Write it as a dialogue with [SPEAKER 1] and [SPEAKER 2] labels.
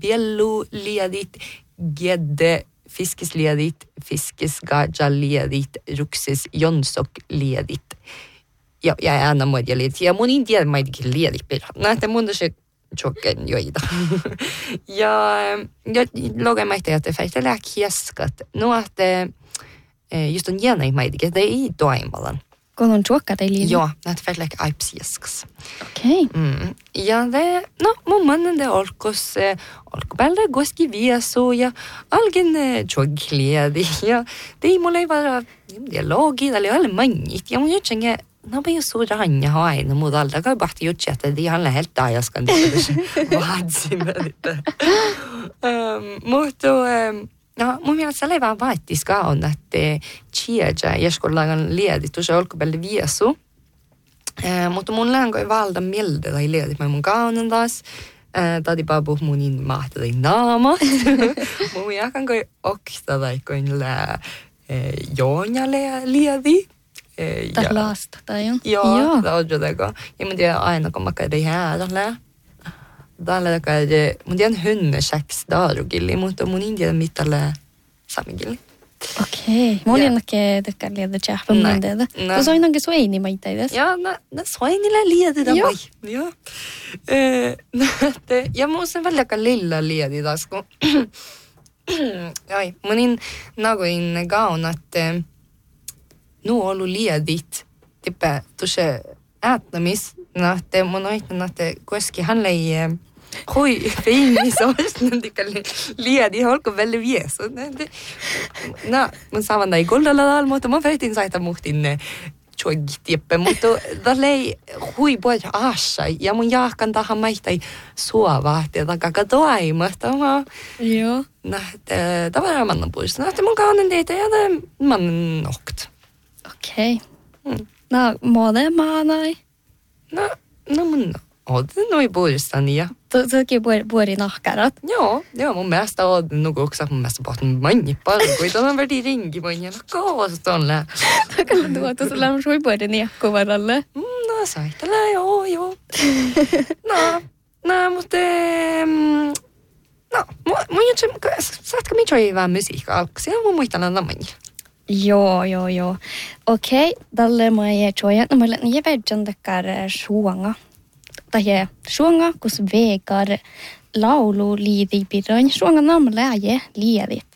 [SPEAKER 1] biellu liedit, gedde fiskesliedit, fiskesgaja-liedit, ruksis jonsok-liedit. Ja aina muodia liedit. Ja mun intiä maidikin liedit pidä. Näette mun se chokken joita. ja logemaita, että fähtälää kieskat. No, että just on jäänä maidikin, että ei toimalan.
[SPEAKER 2] Kun on chokkat ei liedit?
[SPEAKER 1] Joo, että fähtälää aipsieskas.
[SPEAKER 2] Okei.
[SPEAKER 1] Ja det, no, mun mannen det olkos, olkopäällä koski viesu ja algen chogliedi. Ja det ei mulle ei vara dialogi, tai alle mannit. Ja mun jutsenge, no me så ranja ha aina muuta alta, kai bahti jutsi, että ei ihan läheltä tajaskan vaatsinna. Mutta no, mun mielestä se vaan vaattiska on, että chiedja jäskollaan liedit, tuossa olkopäällä viesu. Mutta mun länkoi valda mieltä tai liedit mä mun kaunen taas. Tadi babu munin mahtadi naamat. Mun jakankoi okta tai koinilla joonja liedi.
[SPEAKER 2] Tai lasta tai jo.
[SPEAKER 1] Joo, tämä on jotenkin. Ja mun tiedä aina, kun mä käydin häädällä. Tällä käydin, mun tiedän hynneseks daarugilli, mutta mun intiedä mittalle samigilli.
[SPEAKER 2] Okei. Mun ennäkin tykkää liedä tjähpä mun tehdä. Tuossa on ainakin suini maita edes.
[SPEAKER 1] Joo, no suinilla lieditä vai. Joo. Ja mun on välillä lilla liedi taas, kun mun nagoin gaun, että nu on ollut liedit, tippä tuossa äättämis, että mun oitan, että koski hän lei hui feinis olisi, tippä liedi, holko välillä viesu. No, mun saavan näin koldalla, mutta mun väitin saita muhtin tjoggitippe, mutta tällä ei hui pois aassa, ja mun jahkan tahan maihtai suovaa, että kaka toimasta.
[SPEAKER 2] Joo.
[SPEAKER 1] No, tämä on mannan puolesta. No, että mun kaunen teitä ja mannan nokt.
[SPEAKER 2] Okei. No, mode maanai.
[SPEAKER 1] No mun otin noin puolestani ja...
[SPEAKER 2] Toki puoli nahkarat.
[SPEAKER 1] Joo, mun mielestä otin nukuksa, mun mielestä pohtin manni paljon, kun tämä on väli ringi mun ja kaasta on lää.
[SPEAKER 2] Takalla tuota, sulla on sui puoli niakku varalle.
[SPEAKER 1] No, saitella, joo. No, mutta... No, mun juttu, saatko mitään vähän musiikkaa alkaisi? Ja mun muistan aina manni.
[SPEAKER 2] Joo. Okei, tälle mä ei tjoja. No, mä olen vedjan takkar suonga. Tai suonga, kus vegar laulu liidi pidoin. Suonga namn läge liedit.